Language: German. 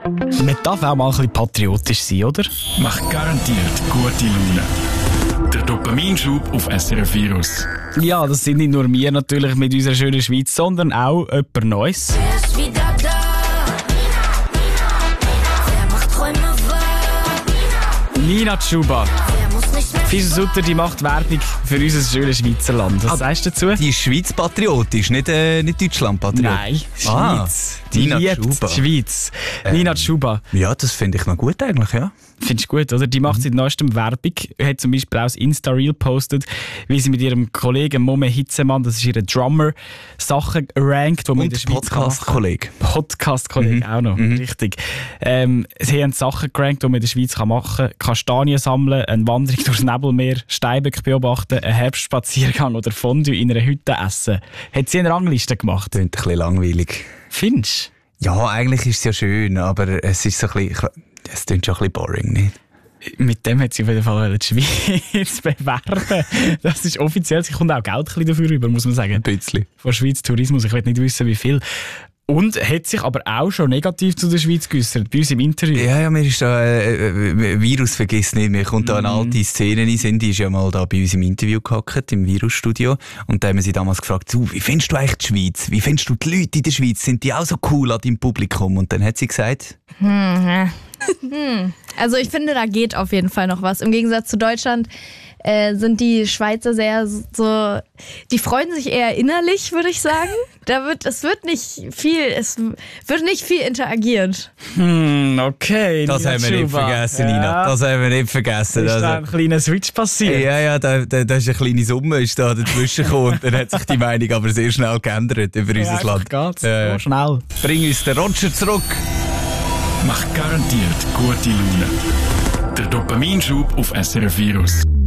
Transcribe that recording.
Man darf auch mal ein bisschen patriotisch sein, oder? Macht garantiert gute Laune. Der Dopaminschub auf SRF Virus. Ja, das sind nicht nur wir natürlich mit unserer schönen Schweiz, sondern auch jemand Neues. Nina Chuba. Fischer Sutter, die macht Werbung für unser schönes Schweizer Land. Was sagst du dazu? Die ist Schweiz patriotisch, nicht Deutschland patriotisch. Nein, Schweiz. Die Nina liebt Chuba. die Schweiz. Nina Chuba. Ja, das finde ich noch gut eigentlich, ja. Findest du gut, oder? Die macht seit neuestem Werbung. Hat zum Beispiel auch das Insta-Reel gepostet, wie sie mit ihrem Kollegen Momme Hitzemann, das ist ihr Drummer, Sachen rankt, die man in der Schweiz Podcast-Kollege. Podcast-Kollege auch noch, richtig. Sie haben Sachen gerankt, die man in der Schweiz machen kann. Kastanien sammeln, eine Wanderung durchs Nebelmeer, Steinböcke beobachten, einen Herbstspaziergang oder Fondue in einer Hütte essen. Hat sie eine Rangliste gemacht? Klingt ein bisschen langweilig. Findest du? Ja, eigentlich ist es ja schön, aber es ist so ein bisschen... Es klingt schon ein bisschen boring, nicht? Mit dem hat sie auf jeden Fall die Schweiz bewerben. Das ist offiziell. Sie kommt auch Geld dafür rüber, muss man sagen. Ein bisschen. Von Schweiz Tourismus. Ich will nicht wissen, wie viel. Und hat sich aber auch schon negativ zu der Schweiz geäussert, bei uns im Interview. Ja, mir ist da Virus vergiss nicht. Mir kommt da eine alte Szene in Sinn. Die ist ja mal da bei uns im Interview gehackt, im Virusstudio. Und da haben wir sie damals gefragt, wie findest du eigentlich die Schweiz? Wie findest du die Leute in der Schweiz? Sind die auch so cool an deinem Publikum? Und dann hat sie gesagt... Also ich finde, da geht auf jeden Fall noch was. Im Gegensatz zu Deutschland sind die Schweizer sehr so, die freuen sich eher innerlich, würde ich sagen. Es wird nicht viel interagiert. Okay. Das haben wir nicht vergessen, Nina. Das haben wir nicht vergessen. Ist da ein kleiner Switch passiert? Ja, da ist eine kleine Summe ist da dazwischen gekommen. Und dann hat sich die Meinung aber sehr schnell geändert über unser Land. Geht's so schnell. Bring uns den Roger zurück. Macht garantiert gute Laune. Der Dopaminschub auf SRF Virus.